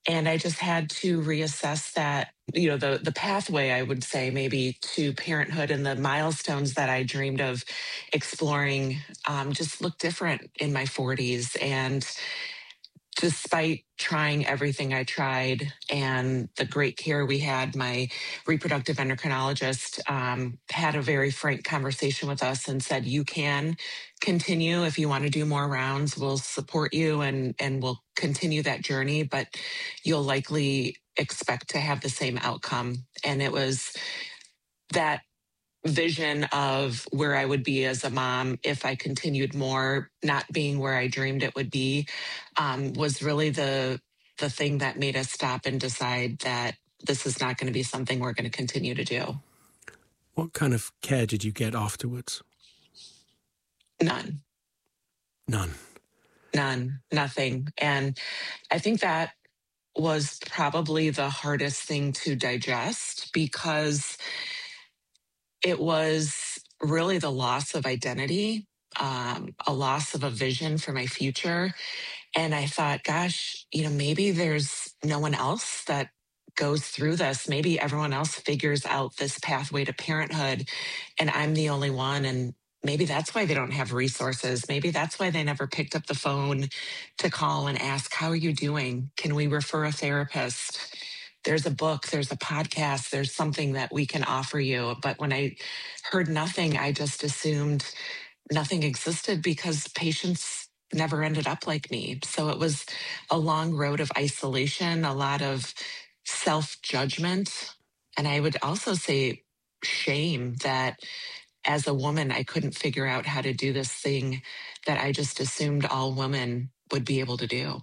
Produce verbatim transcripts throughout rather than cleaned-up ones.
And I just had to reassess that, you know, the the pathway, I would say, maybe to parenthood, and the milestones that I dreamed of exploring um, just looked different in my forties. And despite trying everything I tried and the great care we had, my reproductive endocrinologist um, had a very frank conversation with us and said, you can continue if you want to do more rounds. We'll support you, and, and we'll continue that journey, but you'll likely expect to have the same outcome. And it was that vision of where I would be as a mom if I continued more, not being where I dreamed it would be, um, was really the the thing that made us stop and decide that this is not going to be something we're going to continue to do. What kind of care did you get afterwards? None. None. None. Nothing. And I think that was probably the hardest thing to digest, because it was really the loss of identity, um, a loss of a vision for my future. And I thought, gosh, you know, maybe there's no one else that goes through this. Maybe everyone else figures out this pathway to parenthood, and I'm the only one. And maybe that's why they don't have resources. Maybe that's why they never picked up the phone to call and ask, how are you doing? Can we refer a therapist? There's a book, there's a podcast, there's something that we can offer you. But when I heard nothing, I just assumed nothing existed, because patients never ended up like me. So it was a long road of isolation, a lot of self-judgment. And I would also say shame that as a woman, I couldn't figure out how to do this thing that I just assumed all women would be able to do.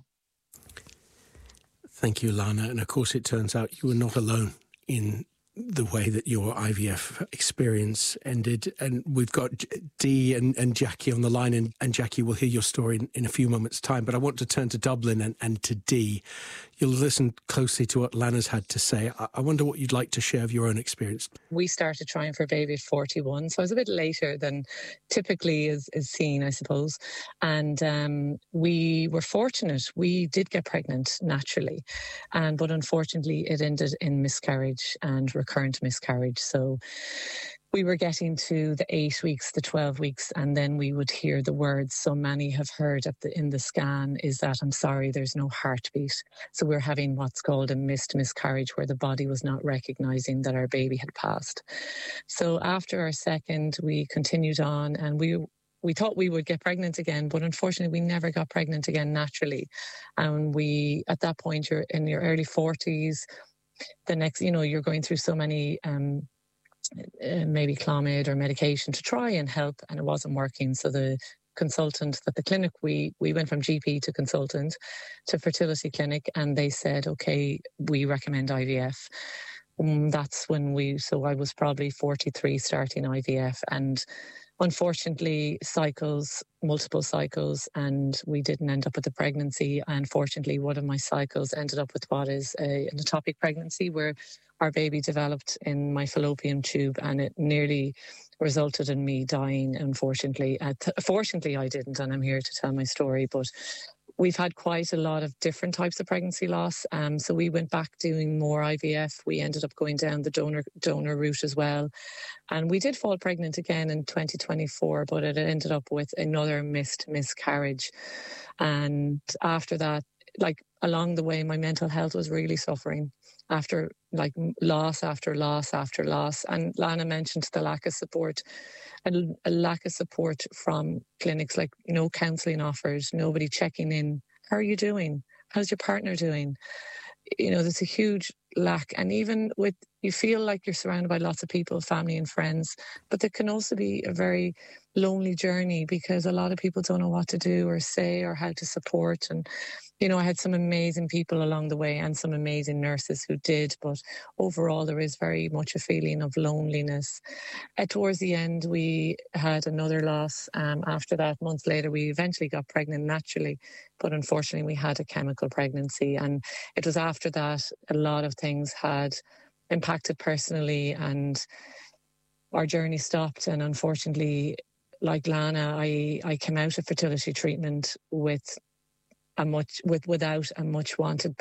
Thank you, Lana. And of course, it turns out you were not alone in the way that your I V F experience ended. And we've got Dee and, and Jackie on the line, and, and Jackie will hear your story in, in a few moments' time. But I want to turn to Dublin and, and to Dee. You'll listen closely to what Lana's had to say. I, I wonder what you'd like to share of your own experience. We started trying for a baby at forty-one, so I was a bit later than typically is, is seen, I suppose. And um, we were fortunate. We did get pregnant naturally, and but unfortunately it ended in miscarriage and recurrent miscarriage. So we were getting to the eight weeks, the twelve weeks, and then we would hear the words so many have heard at the, in the scan, is that, I'm sorry, there's no heartbeat. So we're having what's called a missed miscarriage, where the body was not recognising that our baby had passed. So after our second, we continued on, and we we thought we would get pregnant again, but unfortunately we never got pregnant again naturally. And we, at that point, you're in your early forties. The next, you know, you're going through so many um Uh, maybe Clomid or medication to try and help, and it wasn't working. So the consultant at the clinic, we we went from G P to consultant to fertility clinic, and they said, okay, we recommend I V F. Um, that's when we, so I was probably forty-three starting I V F, and unfortunately cycles, multiple cycles, and we didn't end up with a pregnancy. Unfortunately, one of my cycles ended up with what is a, an ectopic pregnancy, where our baby developed in my fallopian tube, and it nearly resulted in me dying, unfortunately. Uh, th- fortunately, I didn't, and I'm here to tell my story, but we've had quite a lot of different types of pregnancy loss. Um, so we went back doing more I V F. We ended up going down the donor donor route as well. And we did fall pregnant again in twenty twenty-four, but it ended up with another missed miscarriage. And after that, like along the way, my mental health was really suffering after like loss after loss after loss. And Lana mentioned the lack of support, and a lack of support from clinics, like no counselling offered, nobody checking in. How are you doing? How's your partner doing? You know, there's a huge lack. And even with, you feel like you're surrounded by lots of people, family and friends, but there can also be a very lonely journey, because a lot of people don't know what to do or say or how to support. And, you know, I had some amazing people along the way and some amazing nurses who did, but overall there is very much a feeling of loneliness. Uh, towards the end, we had another loss. Um, after that, months later, we eventually got pregnant naturally, but unfortunately we had a chemical pregnancy. And it was after that a lot of things had impacted personally, and our journey stopped. And unfortunately, like Lana, I, I came out of fertility treatment with a much with without a much wanted